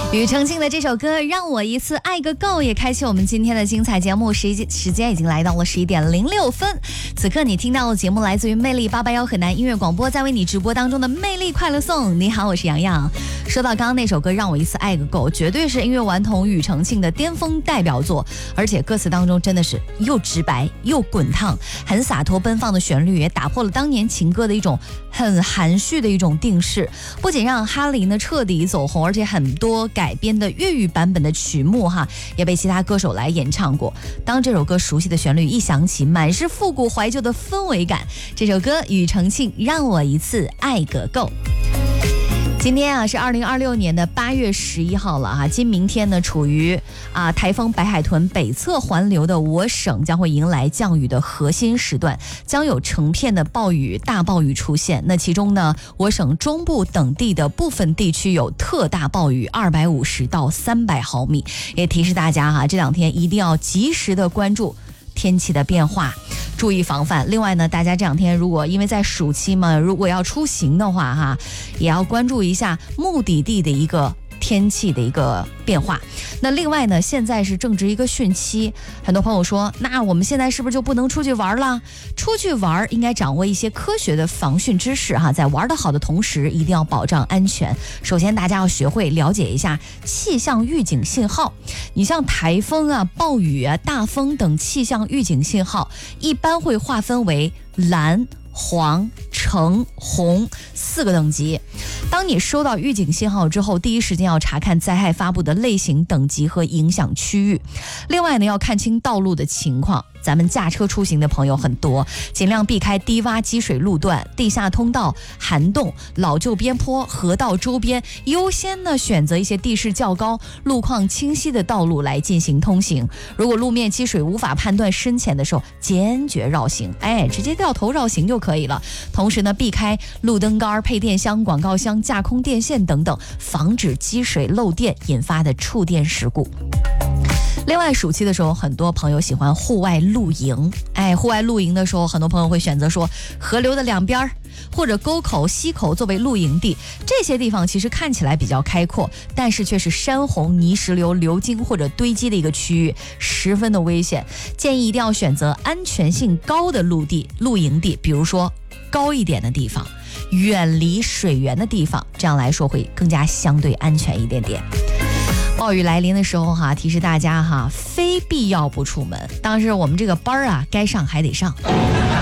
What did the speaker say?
庾澄庆的这首歌《让我一次爱个够》也开启我们今天的精彩节目，时间已经来到了11点06分。此刻你听到的节目来自于魅力881河南音乐广播，在为你直播当中的魅力快乐颂。你好，我是洋洋。说到刚刚那首歌《让我一次爱个够》，绝对是音乐顽童庾澄庆的巅峰代表作，而且歌词当中真的是又直白又滚烫，很洒脱奔放的旋律也打破了当年情歌的一种很含蓄的一种定式，不仅让哈林呢彻底走红，而且很多改编的粤语版本的曲目也被其他歌手来演唱过。当这首歌熟悉的旋律一响起，满是复古怀旧的氛围感。这首歌庾澄庆《让我一次爱个够》。今天是2026年的8月11号了今明天呢，处于台风白海豚北侧环流的我省将会迎来降雨的核心时段，将有成片的暴雨、大暴雨出现。那其中呢，我省中部等地的部分地区有特大暴雨250到300毫米，也提示大家这两天一定要及时的关注天气的变化，注意防范。另外呢，大家这两天如果因为在暑期嘛，如果要出行的话也要关注一下目的地的一个天气的一个变化。那另外呢，现在是正值一个汛期，很多朋友说，那我们现在是不是就不能出去玩了？出去玩应该掌握一些科学的防汛知识在玩得好的同时，一定要保障安全。首先，大家要学会了解一下气象预警信号。你像台风暴雨大风等气象预警信号，一般会划分为蓝、黄、橙、红4个等级。当你收到预警信号之后，第一时间要查看灾害发布的类型、等级和影响区域。另外呢，要看清道路的情况。咱们驾车出行的朋友很多，尽量避开低洼积水路段、地下通道、涵洞、老旧边坡、河道周边，优先呢选择一些地势较高、路况清晰的道路来进行通行。如果路面积水无法判断深浅的时候，坚决绕行，直接掉头绕行就可以了。同时呢，避开路灯杆、配电箱、广告箱、架空电线等等，防止积水漏电引发的触电事故。另外，暑期的时候，很多朋友喜欢户外露营。户外露营的时候，很多朋友会选择说河流的两边或者沟口、溪口作为露营地。这些地方其实看起来比较开阔，但是却是山洪、泥石流流经或者堆积的一个区域，十分的危险。建议一定要选择安全性高的露营地，比如说高一点的地方，远离水源的地方，这样来说会更加相对安全一点点。暴雨来临的时候提示大家非必要不出门。当时我们这个班该上还得上。